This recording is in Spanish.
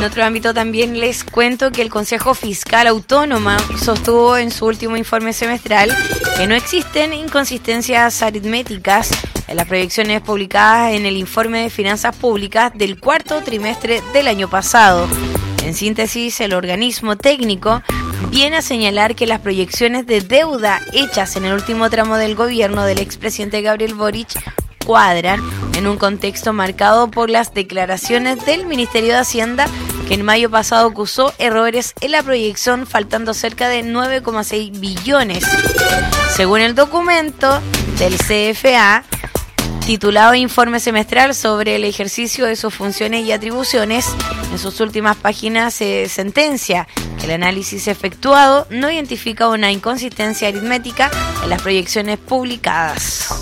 otro ámbito también les cuento que el Consejo Fiscal Autónoma sostuvo en su último informe semestral que no existen inconsistencias aritméticas en las proyecciones publicadas en el informe de finanzas públicas del cuarto trimestre del año pasado. En síntesis, el organismo técnico viene a señalar que las proyecciones de deuda hechas en el último tramo del gobierno del expresidente Gabriel Boric cuadran en un contexto marcado por las declaraciones del Ministerio de Hacienda, que en mayo pasado acusó errores en la proyección, faltando cerca de 9,6 billones. Según el documento del CFA, titulado Informe Semestral sobre el ejercicio de sus funciones y atribuciones, en sus últimas páginas se sentencia que el análisis efectuado no identifica una inconsistencia aritmética en las proyecciones publicadas.